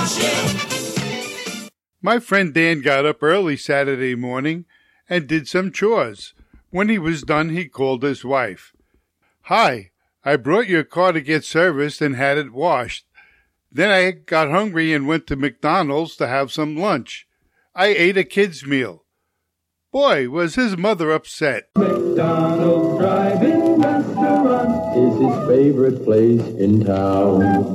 My friend Dan got up early Saturday morning and did some chores. When he was done, he called his wife. "Hi, I brought your car to get serviced and had it washed. Then I got hungry and went to McDonald's to have some lunch. I ate a kid's meal." Boy, was his mother upset. McDonald's drive-in restaurant is his favorite place in town.